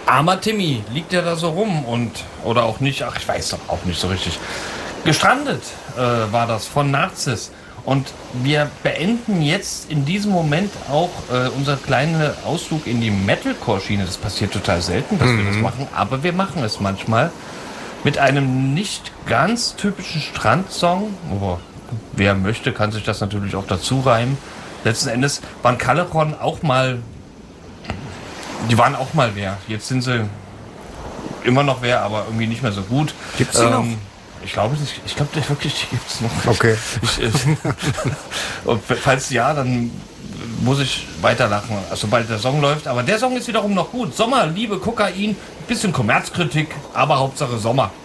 Armer Timmy, liegt der da so rum oder auch nicht, ach ich weiß doch auch nicht so richtig. Gestrandet war das von Narzis. Und wir beenden jetzt in diesem Moment auch unser kleiner Ausflug in die Metalcore-Schiene. Das passiert total selten, dass wir das machen, aber wir machen es manchmal mit einem nicht ganz typischen Strandsong. Oh, wer möchte, kann sich das natürlich auch dazu reimen. Letzten Endes waren Callejon auch mal, die waren auch mal wer. Jetzt sind sie immer noch wer, aber irgendwie nicht mehr so gut. Gibt's die noch? Ich glaube nicht. Ich glaube wirklich, die gibt es noch. Okay. Und falls ja, dann muss ich weiterlachen, sobald der Song läuft. Aber der Song ist wiederum noch gut. Sommer, Liebe, Kokain, bisschen Kommerzkritik, aber Hauptsache Sommer.